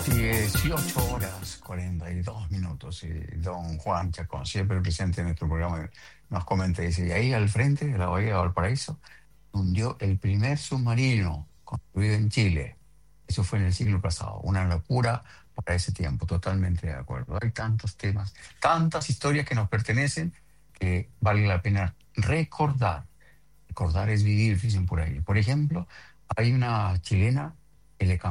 18 horas 42 minutos. Y don Juan Chacón, siempre presente en nuestro programa, nos comenta, dice, y ahí al frente de la bahía de Valparaíso hundió el primer submarino construido en Chile. Eso fue en el siglo pasado. Una locura para ese tiempo, totalmente de acuerdo. Hay tantos temas, tantas historias que nos pertenecen que vale la pena recordar. Recordar es vivir, dicen por ahí. Por ejemplo, hay una chilena que le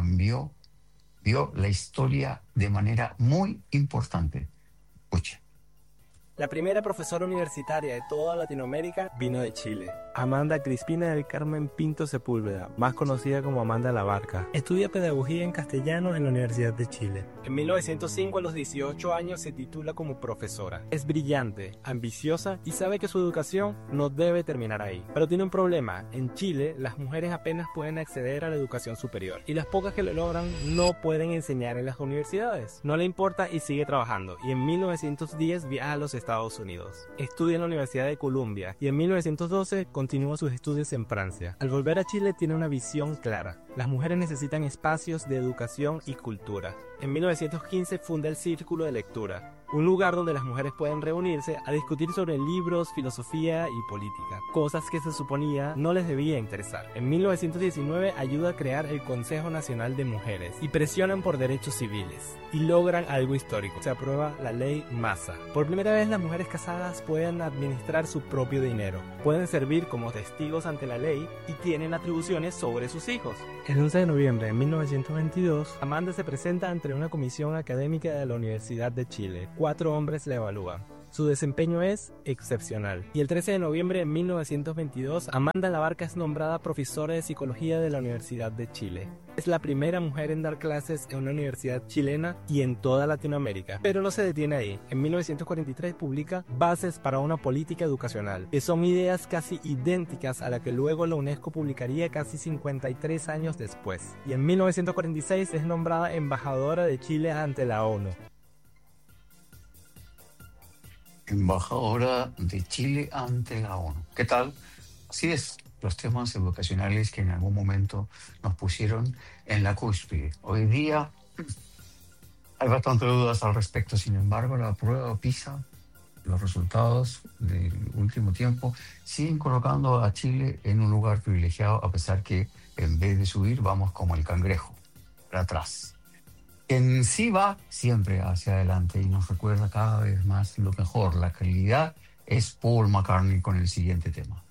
vio la historia de manera muy importante. Escuche. La primera profesora universitaria de toda Latinoamérica vino de Chile. Amanda Crispina del Carmen Pinto Sepúlveda, más conocida como Amanda la Barca. Estudia pedagogía en castellano en la Universidad de Chile. En 1905, a los 18 años, se titula como profesora. Es brillante, ambiciosa y sabe que su educación no debe terminar ahí. Pero tiene un problema. En Chile, las mujeres apenas pueden acceder a la educación superior. Y las pocas que lo logran no pueden enseñar en las universidades. No le importa y sigue trabajando. Y en 1910 viaja a los Estados Unidos. Estudia en la Universidad de Columbia y en 1912 continúa sus estudios en Francia. Al volver a Chile tiene una visión clara. Las mujeres necesitan espacios de educación y cultura. En 1915 funda el Círculo de Lectura, un lugar donde las mujeres pueden reunirse a discutir sobre libros, filosofía y política, cosas que se suponía no les debía interesar. En 1919 ayuda a crear el Consejo Nacional de Mujeres y presionan por derechos civiles y logran algo histórico. Se aprueba la ley Massa. Por primera vez las mujeres casadas pueden administrar su propio dinero, pueden servir como testigos ante la ley y tienen atribuciones sobre sus hijos. El 11 de noviembre de 1922, Amanda se presenta ante una comisión académica de la Universidad de Chile. 4 hombres la evalúan. Su desempeño es excepcional. Y el 13 de noviembre de 1922, Amanda la Barca es nombrada profesora de psicología de la Universidad de Chile. Es la primera mujer en dar clases en una universidad chilena y en toda Latinoamérica. Pero no se detiene ahí. En 1943 publica Bases para una política educacional, que son ideas casi idénticas a la que luego la UNESCO publicaría casi 53 años después. Y en 1946 es nombrada embajadora de Chile ante la ONU. Embajadora de Chile ante la ONU. ¿Qué tal? Así es, los temas educacionales que en algún momento nos pusieron en la cúspide. Hoy día hay bastantes dudas al respecto. Sin embargo, la prueba PISA, los resultados del último tiempo, siguen colocando a Chile en un lugar privilegiado, a pesar que en vez de subir, vamos como el cangrejo, para atrás. En sí va siempre hacia adelante y nos recuerda cada vez más lo mejor. La calidad es Paul McCartney con el siguiente tema.